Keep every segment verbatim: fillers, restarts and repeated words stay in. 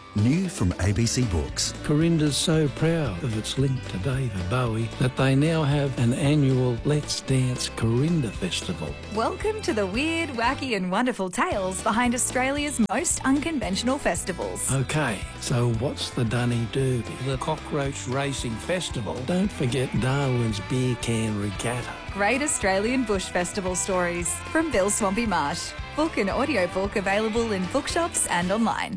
New from A B C Books. Corinda's so proud of its link to David Bowie that they now have an annual Let's Dance Corinda Festival. Welcome to the weird, wacky and wonderful tales behind Australia's most unconventional festivals. Okay, so what's the Dunny do? The Cockroach Racing Festival. Don't forget Darwin's Beer Can Regatta. Great Australian Bush Festival stories from Bill Swampy Marsh. Book and audiobook available in bookshops and online.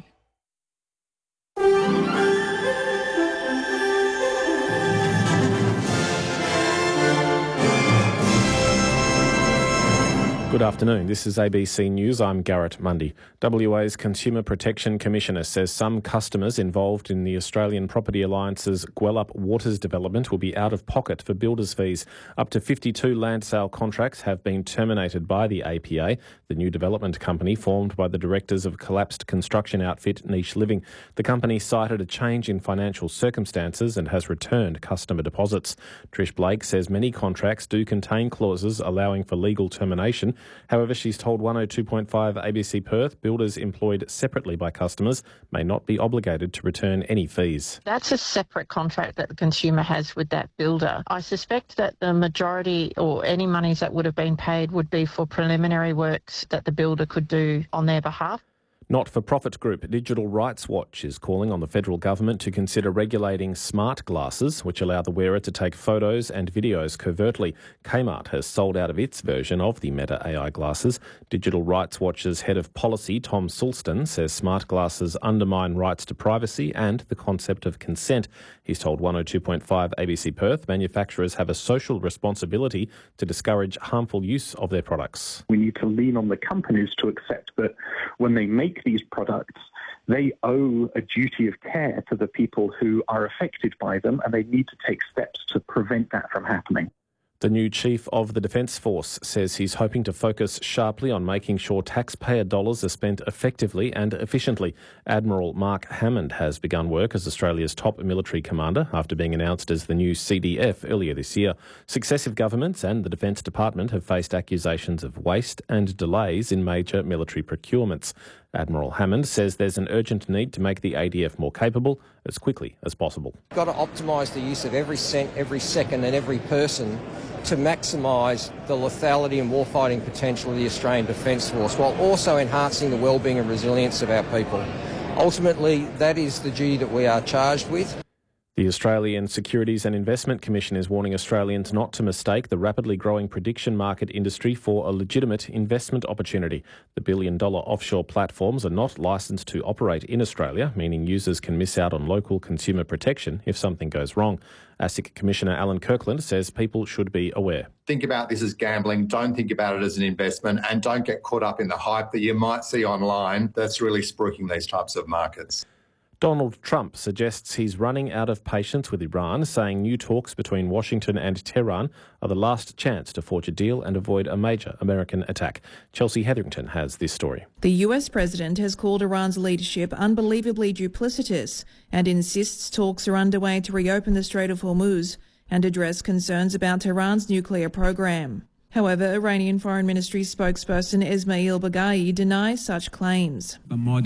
Good afternoon. This is A B C News. I'm Garrett Mundy. W A's Consumer Protection Commissioner says some customers involved in the Australian Property Alliance's Gwelup Waters development will be out of pocket for builders' fees. Up to fifty-two land sale contracts have been terminated by the A P A, the new development company formed by the directors of collapsed construction outfit Niche Living. The company cited a change in financial circumstances and has returned customer deposits. Trish Blake says many contracts do contain clauses allowing for legal termination. However, she's told one oh two point five A B C Perth builders employed separately by customers may not be obligated to return any fees. That's a separate contract that the consumer has with that builder. I suspect that the majority or any monies that would have been paid would be for preliminary works that the builder could do on their behalf. Not-for-profit group Digital Rights Watch is calling on the federal government to consider regulating smart glasses, which allow the wearer to take photos and videos covertly. Kmart has sold out of its version of the Meta A I glasses. Digital Rights Watch's head of policy, Tom Sulston, says smart glasses undermine rights to privacy and the concept of consent. He's told one oh two point five A B C Perth manufacturers have a social responsibility to discourage harmful use of their products. We need to lean on the companies to accept that when they make these products, they owe a duty of care to the people who are affected by them, and they need to take steps to prevent that from happening. The new Chief of the Defence Force says he's hoping to focus sharply on making sure taxpayer dollars are spent effectively and efficiently. Admiral Mark Hammond has begun work as Australia's top military commander after being announced as the new C D F earlier this year. Successive governments and the Defence Department have faced accusations of waste and delays in major military procurements. Admiral Hammond says there's an urgent need to make the A D F more capable as quickly as possible. We've got to optimise the use of every cent, every second and every person to maximise the lethality and warfighting potential of the Australian Defence Force, while also enhancing the wellbeing and resilience of our people. Ultimately, that is the duty that we are charged with. The Australian Securities and Investment Commission is warning Australians not to mistake the rapidly growing prediction market industry for a legitimate investment opportunity. The billion-dollar offshore platforms are not licensed to operate in Australia, meaning users can miss out on local consumer protection if something goes wrong. ASIC Commissioner Alan Kirkland says people should be aware. Think about this as gambling, don't think about it as an investment, and don't get caught up in the hype that you might see online that's really spruiking these types of markets. Donald Trump suggests he's running out of patience with Iran, saying new talks between Washington and Tehran are the last chance to forge a deal and avoid a major American attack. Chelsea Hetherington has this story. The U S president has called Iran's leadership unbelievably duplicitous and insists talks are underway to reopen the Strait of Hormuz and address concerns about Tehran's nuclear program. However, Iranian Foreign Ministry spokesperson Esmail Baghaei denies such claims.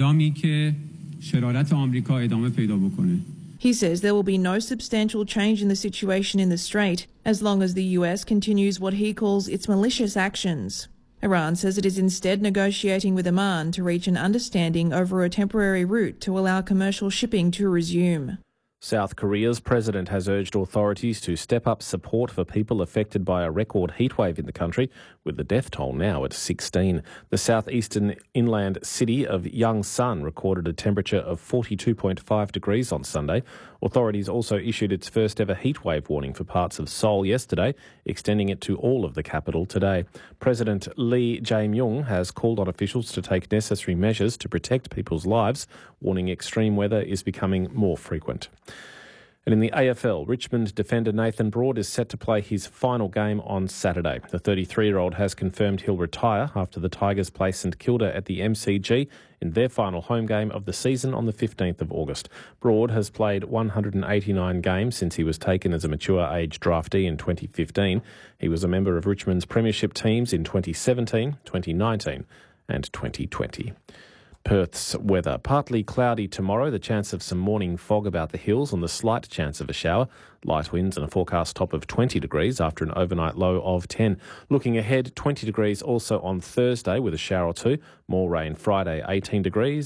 He says there will be no substantial change in the situation in the Strait as long as the U S continues what he calls its malicious actions. Iran says it is instead negotiating with Oman to reach an understanding over a temporary route to allow commercial shipping to resume. South Korea's president has urged authorities to step up support for people affected by a record heatwave in the country, with the death toll now at sixteen. The southeastern inland city of Yongsan recorded a temperature of forty-two point five degrees on Sunday. Authorities also issued its first ever heatwave warning for parts of Seoul yesterday, extending it to all of the capital today. President Lee Jae-myung has called on officials to take necessary measures to protect people's lives, warning extreme weather is becoming more frequent. And in the A F L, Richmond defender Nathan Broad is set to play his final game on Saturday. The thirty-three-year-old has confirmed he'll retire after the Tigers play St Kilda at the M C G in their final home game of the season on the fifteenth of August. Broad has played one hundred eighty-nine games since he was taken as a mature age draftee in twenty fifteen. He was a member of Richmond's premiership teams in twenty seventeen, twenty nineteen and twenty twenty. Perth's weather. Partly cloudy tomorrow, the chance of some morning fog about the hills and the slight chance of a shower. Light winds and a forecast top of twenty degrees after an overnight low of ten. Looking ahead, twenty degrees also on Thursday with a shower or two. More rain Friday, eighteen degrees.